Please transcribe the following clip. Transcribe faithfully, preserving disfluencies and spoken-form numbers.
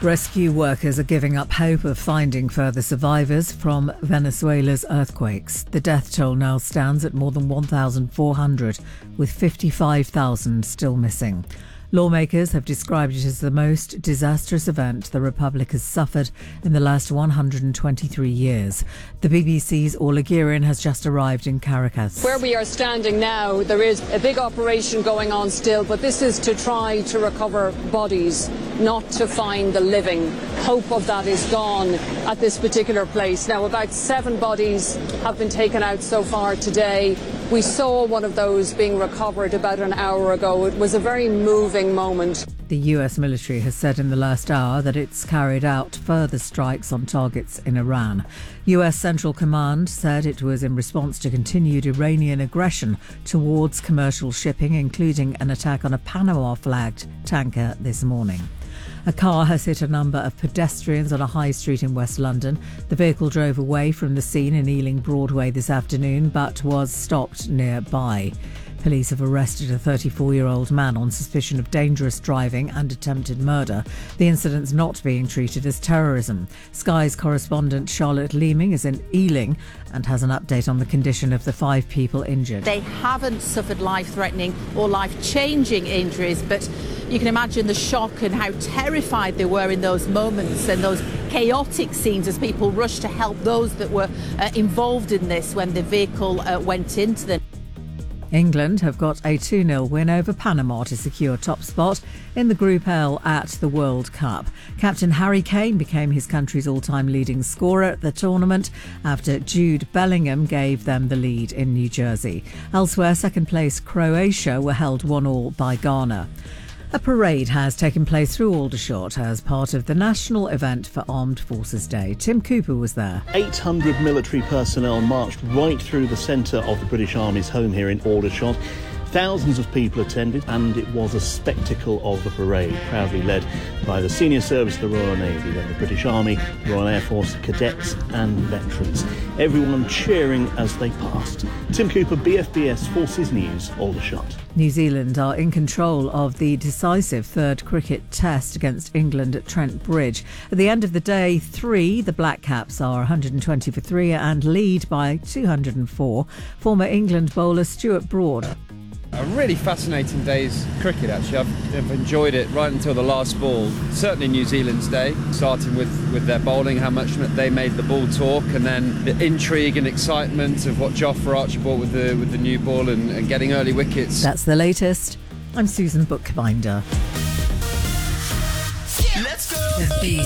Rescue workers are giving up hope of finding further survivors from Venezuela's earthquakes. The death toll now stands at more than one thousand four hundred, with fifty-five thousand still missing. Lawmakers have described it as the most disastrous event the Republic has suffered in the last one hundred twenty-three years. The B B C's Orla Guerin has just arrived in Caracas. Where we are standing now, there is a big operation going on still, but this is to try to recover bodies, not to find the living. Hope of that is gone at this particular place. Now, about seven bodies have been taken out so far today. We saw one of those being recovered about an hour ago. It was a very moving moment. The U S military has said in the last hour that it's carried out further strikes on targets in Iran. U S Central Command said it was in response to continued Iranian aggression towards commercial shipping, including an attack on a Panama-flagged tanker this morning. A car has hit a number of pedestrians on a high street in West London. The vehicle drove away from the scene in Ealing Broadway this afternoon, but was stopped nearby. Police have arrested a thirty-four-year-old man on suspicion of dangerous driving and attempted murder. The incident's not being treated as terrorism. Sky's correspondent Charlotte Leeming is in Ealing and has an update on the condition of the five people injured. They haven't suffered life-threatening or life-changing injuries, but you can imagine the shock and how terrified they were in those moments and those chaotic scenes as people rushed to help those that were uh, involved in this when the vehicle uh, went into them. England have got a two nil win over Panama to secure top spot in the Group L at the World Cup. Captain Harry Kane became his country's all-time leading scorer at the tournament after Jude Bellingham gave them the lead in New Jersey. Elsewhere, second place Croatia were held one all by Ghana. A parade has taken place through Aldershot as part of the national event for Armed Forces Day. Tim Cooper was there. eight hundred military personnel marched right through the centre of the British Army's home here in Aldershot. Thousands of people attended, and it was a spectacle of the parade, proudly led by the senior service of the Royal Navy, then the British Army, the Royal Air Force, cadets and veterans. Everyone cheering as they passed. Tim Cooper, B F B S Forces News, Aldershot. New Zealand are in control of the decisive third cricket test against England at Trent Bridge. At the end of the day three, the Black Caps are one hundred twenty for three and lead by two hundred four. Former England bowler Stuart Broad. A really fascinating day's cricket, actually. I've, I've enjoyed it right until the last ball. Certainly New Zealand's day, starting with, with their bowling, how much they made the ball talk, and then the intrigue and excitement of what Jofra Archer brought with the with the new ball and, and getting early wickets. That's the latest. I'm Susan Bookbinder. Let's go.